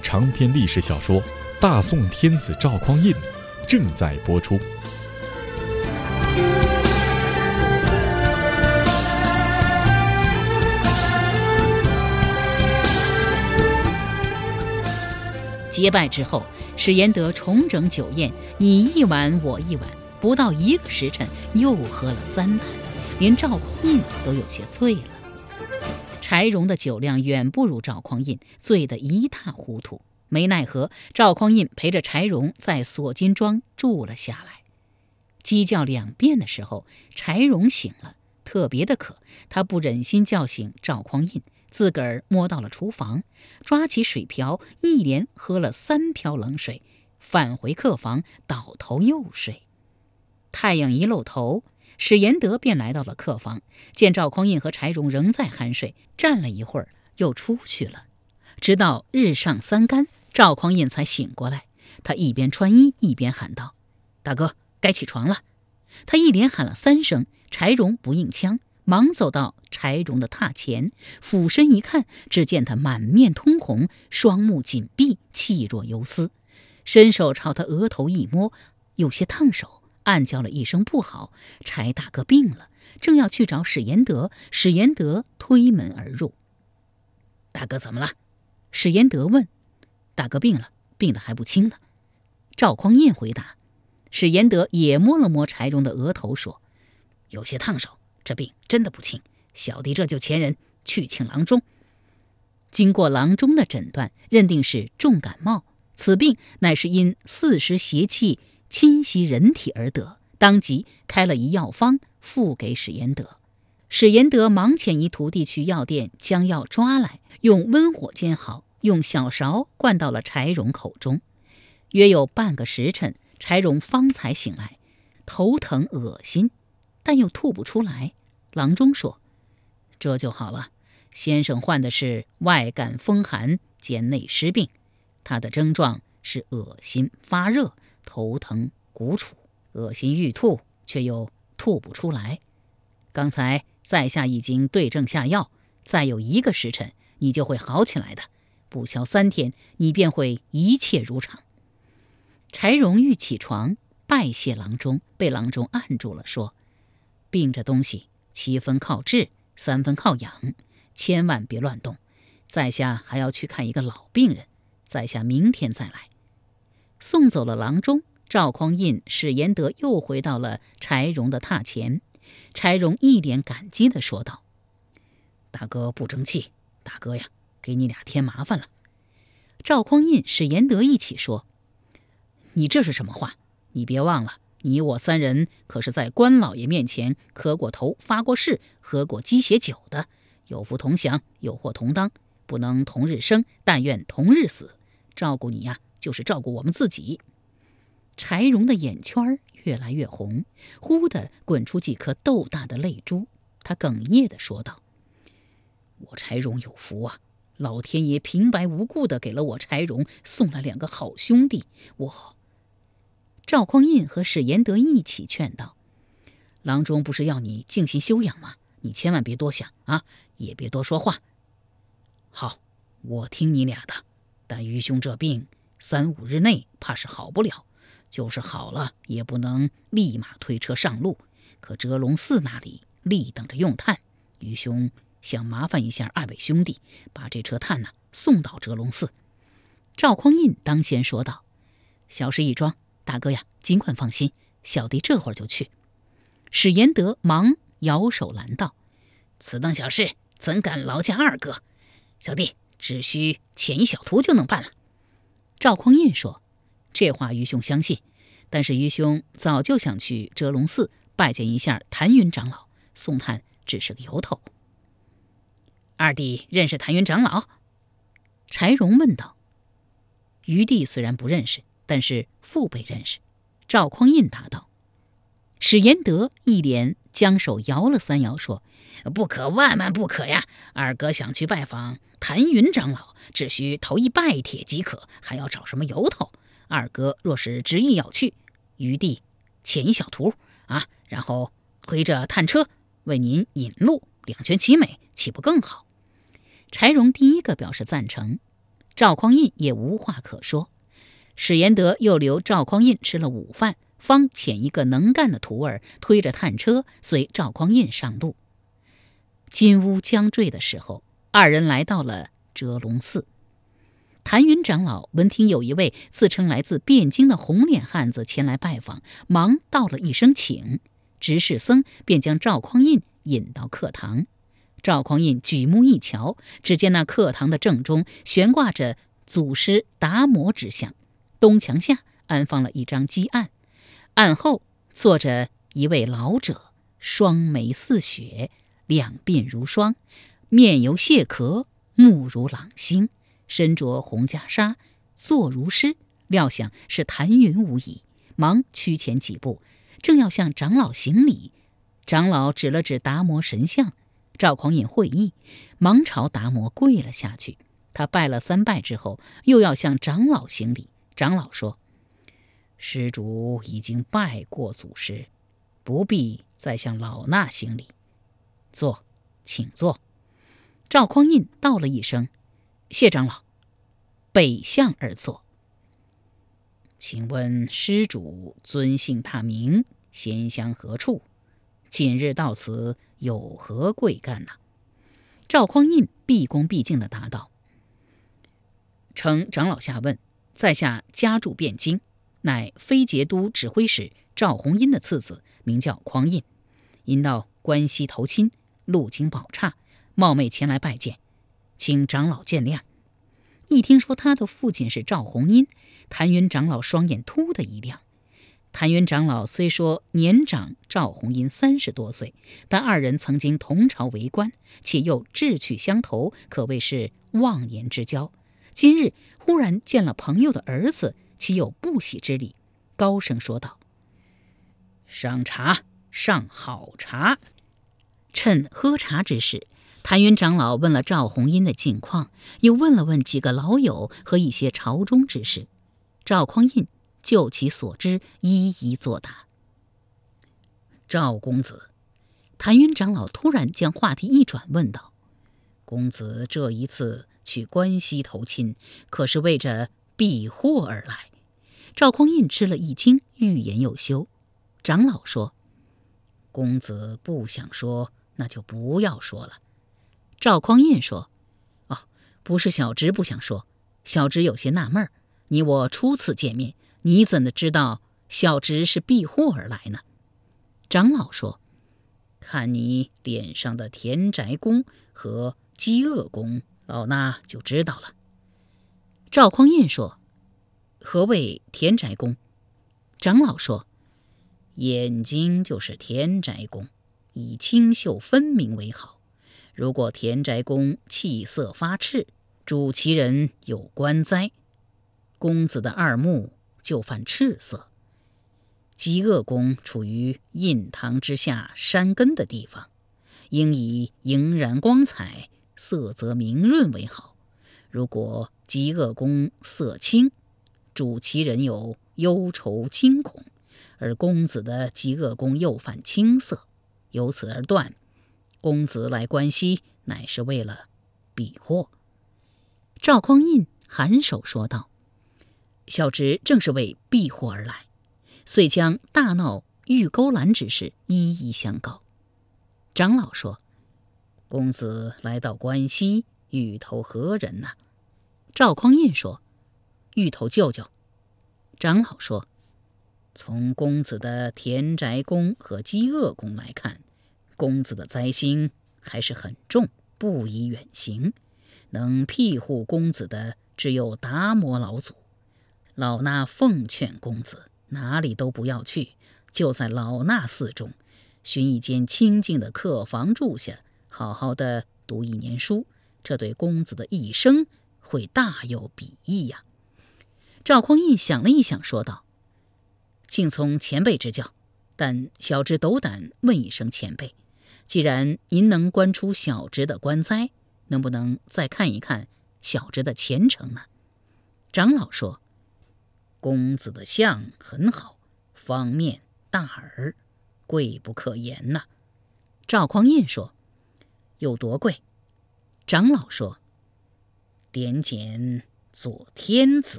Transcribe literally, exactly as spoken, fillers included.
长篇历史小说《大宋天子赵匡胤》正在播出。 结拜之后，史延德重整酒宴，你一碗我一碗，不到一个时辰又喝了三坛，连赵匡胤都有些醉了。柴荣的酒量远不如赵匡胤，醉得一塌糊涂。没奈何，赵匡胤陪着柴荣在锁金庄住了下来。鸡叫两遍的时候，柴荣醒了，特别的渴，他不忍心叫醒赵匡胤，自个儿摸到了厨房，抓起水瓢，一连喝了三瓢冷水，返回客房倒头又睡。太阳一露头，史延德便来到了客房，见赵匡胤和柴荣仍在酣睡，站了一会儿又出去了。直到日上三竿，赵匡胤才醒过来。他一边穿衣一边喊道：大哥，该起床了。他一连喊了三声，柴荣不应腔，忙走到柴荣的榻前，俯身一看，只见他满面通红，双目紧闭，气若游丝，伸手朝他额头一摸，有些烫手，暗叫了一声不好。柴大哥病了，正要去找史延德，史延德推门而入。大哥怎么了？史延德问。大哥病了，病得还不轻呢。赵匡胤回答。史延德也摸了摸柴荣的额头，说：有些烫手，这病真的不轻，小弟这就前人去请郎中。经过郎中的诊断，认定是重感冒，此病乃是因四时邪气侵袭人体而得，当即开了一药方付给史延德。史延德忙遣一徒弟去药店将药抓来，用温火煎好，用小勺灌到了柴荣口中。约有半个时辰，柴荣方才醒来，头疼恶心，但又吐不出来。郎中说：这就好了，先生患的是外感风寒兼内湿病，他的症状是恶心发热，头疼鼓楚，恶心欲吐，却又吐不出来。刚才在下已经对症下药，再有一个时辰你就会好起来的，不消三天你便会一切如常。柴荣欲起床拜谢郎中，被郎中按住了，说：病这东西七分靠治，三分靠养，千万别乱动，在下还要去看一个老病人，在下明天再来。送走了郎中，赵匡胤、史延德又回到了柴荣的榻前。柴荣一脸感激地说道：大哥不争气，大哥呀，给你俩添麻烦了。赵匡胤、史延德一起说：你这是什么话？你别忘了，你我三人可是在关老爷面前磕过头、发过誓、喝过鸡血酒的，有福同享，有祸同当，不能同日生，但愿同日死。照顾你呀，就是照顾我们自己。柴荣的眼圈越来越红，忽地滚出几颗豆大的泪珠。他哽咽地说道：我柴荣有福啊，老天爷平白无故地给了我柴荣送了两个好兄弟。我赵匡胤和史延德一起劝道：郎中不是要你静心休养吗？你千万别多想啊，也别多说话。好，我听你俩的，但愚兄这病三五日内怕是好不了，就是好了也不能立马推车上路，可哲龙寺那里立等着用炭，愚兄想麻烦一下二位兄弟，把这车炭呢、啊、送到哲龙寺。赵匡胤当先说道：小事一桩，大哥呀，尽管放心，小弟这会儿就去。史延德忙摇手拦道：此等小事怎敢劳驾二哥，小弟只需遣一小徒就能办了。赵匡胤说：这话愚兄相信，但是愚兄早就想去哲龙寺拜见一下谭云长老，送炭只是个由头。二弟认识谭云长老？柴荣问道。余弟虽然不认识，但是父辈认识。赵匡胤答道。史延德一连将手摇了三摇，说：不可，万万不可呀！二哥想去拜访谭云长老，只需投一拜帖即可，还要找什么由头？二哥若是执意要去，余弟遣一小徒啊，然后推着炭车为您引路，两全其美，岂不更好？柴荣第一个表示赞成。 赵匡胤也无话可说。史延德又留赵匡胤吃了午饭，方遣一个能干的徒儿推着探车随赵匡胤上路。金乌将坠的时候，二人来到了遮龙寺。谭云长老闻听有一位自称来自汴京的红脸汉子前来拜访，忙道了一声请，执事僧便将赵匡胤引到课堂。赵匡胤举目一瞧，只见那课堂的正中悬挂着祖师达摩之像，东墙下安放了一张鸡案，案后坐着一位老者，双眉似雪，两鬓如霜，面由蟹壳，目如朗星，身着红袈裟，坐如狮，料想是谭云无疑，忙趋前几步，正要向长老行礼。长老指了指达摩神像，赵匡胤会意，忙朝达摩跪了下去。他拜了三拜之后，又要向长老行礼。长老说：“施主已经拜过祖师，不必再向老衲行礼。坐，请坐。”赵匡胤道了一声：“谢长老。”北向而坐。请问施主尊姓大名，闲乡何处？今日到此有何贵干呢？赵匡胤毕恭毕敬地答道：“承长老下问，在下家住汴京，乃飞节都指挥使赵弘殷的次子，名叫匡胤。因到关西投亲，路经宝刹，冒昧前来拜见，请长老见谅。”一听说他的父亲是赵弘殷，谭云长老双眼突的一亮。谭云长老虽说年长赵弘殷三十多岁，但二人曾经同朝为官，且又志趣相投，可谓是忘年之交。今日忽然见了朋友的儿子，岂有不喜之理？高声说道：“上茶，上好茶。”趁喝茶之时，谭云长老问了赵弘殷的近况，又问了问几个老友和一些朝中之事。赵匡胤就其所知一一作答。赵公子，谭云长老突然将话题一转，问道：“公子这一次去关西投亲，可是为着避祸而来？”赵匡胤吃了一惊，欲言又休。长老说：“公子不想说，那就不要说了。”赵匡胤说：“哦，不是小侄不想说，小侄有些纳闷儿，你我初次见面，你怎的知道小侄是避祸而来呢？”长老说：“看你脸上的田宅宫和饥饿宫，老衲就知道了。”赵匡胤说：“何谓田宅宫？”长老说：“眼睛就是田宅宫，以清秀分明为好。如果田宅宫气色发赤，主其人有官灾，公子的二目就犯赤色。饥饿宫处于印堂之下山根的地方，应以莹然光彩、色泽明润为好。如果饥饿宫色青，主其人有忧愁惊恐，而公子的饥饿宫又犯青色，由此而断，公子来关西乃是为了避祸。”赵匡胤颔首说道：“小侄正是为避祸而来，遂将大闹玉钩栏之事一一相告。”长老说：“公子来到关西，欲投何人呢？”赵匡胤说：“欲投舅舅。”长老说：“从公子的田宅宫和饥饿宫来看，公子的灾星还是很重，不宜远行。能庇护公子的只有达摩老祖。老衲奉劝公子，哪里都不要去，就在老衲寺中寻一间清静的客房住下，好好的读一年书，这对公子的一生会大有裨益呀。”赵匡胤想了一想，说道：“敬从前辈指教，但小侄斗胆问一声前辈，既然您能观出小侄的官灾，能不能再看一看小侄的前程呢？”长老说：“公子的相很好，方面大耳，贵不可言呐。”赵匡胤说：“有多贵？”长老说：“点检做天子。